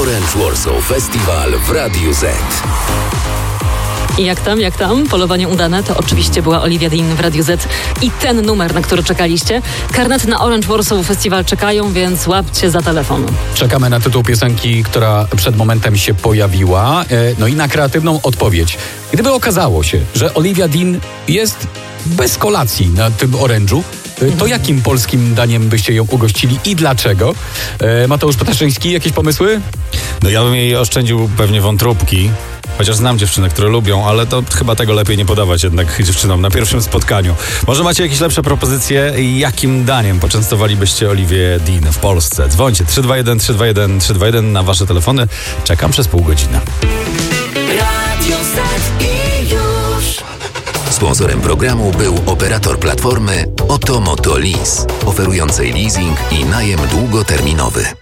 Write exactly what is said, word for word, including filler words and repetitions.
Orange Warsaw Festival w Radiu Z. I jak tam, jak tam? Polowanie udane? To oczywiście była Olivia Dean w Radiu Z i ten numer, na który czekaliście. Karnety na Orange Warsaw Festival czekają, więc łapcie za telefon. Czekamy na tytuł piosenki, która przed momentem się pojawiła. No i na kreatywną odpowiedź. Gdyby okazało się, że Olivia Dean jest bez kolacji na tym orężu, to jakim polskim daniem byście ją ugościli i dlaczego? Mateusz Pataszyński, jakieś pomysły? No ja bym jej oszczędził pewnie wątróbki. Chociaż znam dziewczyny, które lubią, ale to chyba tego lepiej nie podawać jednak dziewczynom na pierwszym spotkaniu. Może macie jakieś lepsze propozycje? Jakim daniem poczęstowalibyście Olivię Dean w Polsce? Dzwońcie trzy dwa jeden trzy dwa jeden trzy dwa jeden na wasze telefony. Czekam przez pół godziny. Radio Z i już. Sponsorem programu był operator platformy Oto Moto Lease, oferującej leasing i najem długoterminowy.